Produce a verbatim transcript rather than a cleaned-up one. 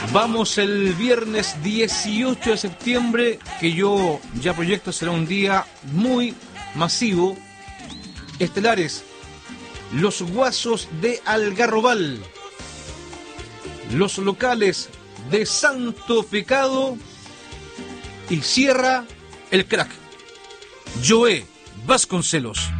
Vamos el viernes dieciocho de septiembre, que yo ya proyecto será un día muy masivo. Estelares, los Guasos de Algarrobal, los Locales de Santo Pecado y cierra el Crack, Joe Vasconcelos.